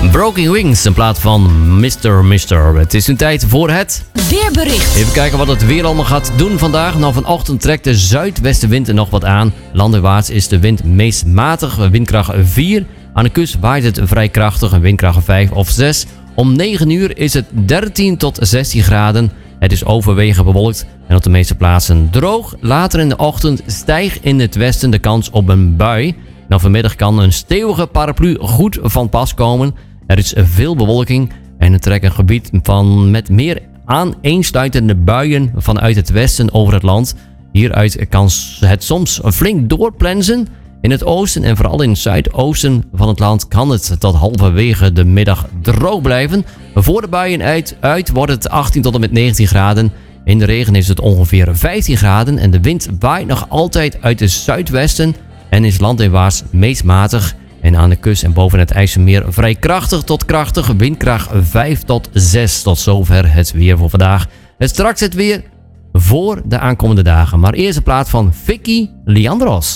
Broken Wings, een plaat van Mr. Het is een tijd voor het weerbericht. Even kijken wat het weer allemaal gaat doen vandaag. Nou, vanochtend trekt de zuidwestenwind er nog wat aan. Landinwaarts is de wind meest matig, windkracht 4. Aan de kust waait het vrij krachtig, een windkracht 5 of 6. Om 9 uur is het 13 tot 16 graden. Het is overwegend bewolkt en op de meeste plaatsen droog. Later in de ochtend stijgt in het westen de kans op een bui. Nou, vanmiddag kan een stevige paraplu goed van pas komen. Er is veel bewolking en het trekt een gebied met meer aaneensluitende buien vanuit het westen over het land. Hieruit kan het soms flink doorplensen. In het oosten en vooral in het zuidoosten van het land kan het tot halverwege de middag droog blijven. Voor de buien uit wordt het 18 tot en met 19 graden. In de regen is het ongeveer 15 graden en de wind waait nog altijd uit het zuidwesten en is landinwaarts meest matig. En aan de kust en boven het IJsselmeer vrij krachtig tot krachtig, windkracht 5 tot 6. Tot zover het weer voor vandaag. En straks het weer voor de aankomende dagen. Maar eerst een plaat van Vicky Leandros.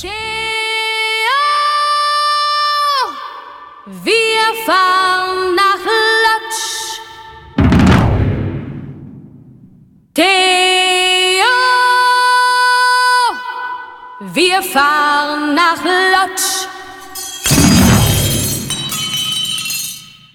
Wir fahren nach Lodz. Theo, wir fahren nach Lodz.